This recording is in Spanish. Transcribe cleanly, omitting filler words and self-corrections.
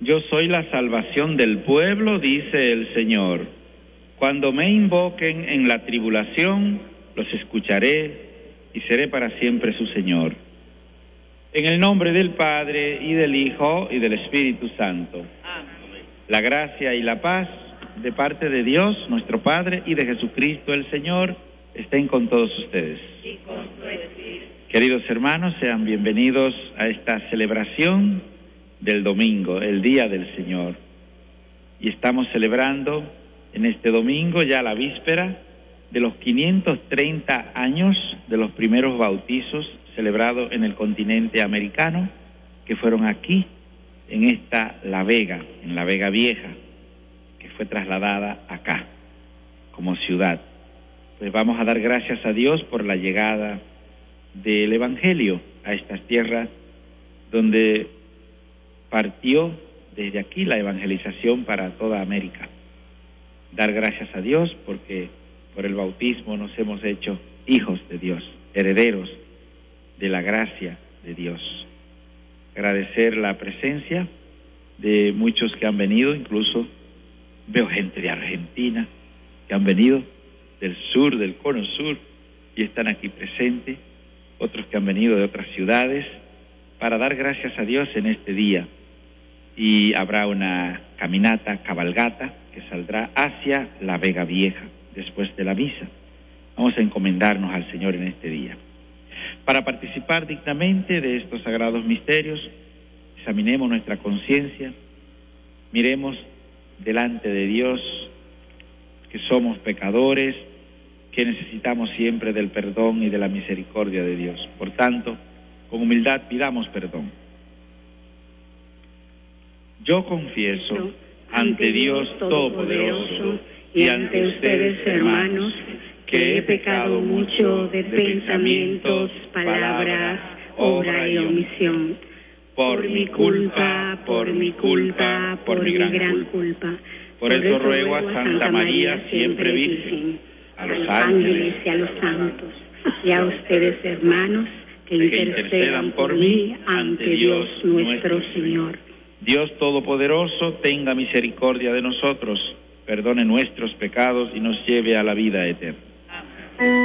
Yo soy la salvación del pueblo, dice el Señor. Cuando me invoquen en la tribulación, los escucharé y seré para siempre su Señor. En el nombre del Padre, y del Hijo, y del Espíritu Santo. Amén. La gracia y la paz de parte de Dios, nuestro Padre, y de Jesucristo el Señor, estén con todos ustedes. Y con tu espíritu. Queridos hermanos, sean bienvenidos a esta celebración del domingo, el Día del Señor. Y estamos celebrando en este domingo, ya la víspera, de los 530 años de los primeros bautizos celebrados en el continente americano, que fueron aquí, en esta La Vega, en La Vega Vieja, que fue trasladada acá, como ciudad. Pues vamos a dar gracias a Dios por la llegada del Evangelio a estas tierras, donde partió desde aquí la evangelización para toda América. Dar gracias a Dios porque por el bautismo nos hemos hecho hijos de Dios, herederos de la gracia de Dios. Agradecer la presencia de muchos que han venido, incluso veo gente de Argentina que han venido del sur, del cono sur, y están aquí presentes, otros que han venido de otras ciudades, para dar gracias a Dios en este día. Y habrá una caminata, cabalgata, que saldrá hacia La Vega Vieja, después de la misa. Vamos a encomendarnos al Señor en este día. Para participar dignamente de estos sagrados misterios, examinemos nuestra conciencia, miremos delante de Dios que somos pecadores, que necesitamos siempre del perdón y de la misericordia de Dios. Por tanto, con humildad pidamos perdón. Yo confieso ante Dios Todopoderoso y ante ustedes, hermanos, que he pecado mucho de pensamientos, palabras, obra y omisión. Por mi culpa, por mi gran culpa. Por eso ruego a Santa María, siempre Virgen, a los ángeles y a los santos, y a ustedes, hermanos, que intercedan por mí ante Dios nuestro Señor. Dios Todopoderoso, tenga misericordia de nosotros, perdone nuestros pecados y nos lleve a la vida eterna.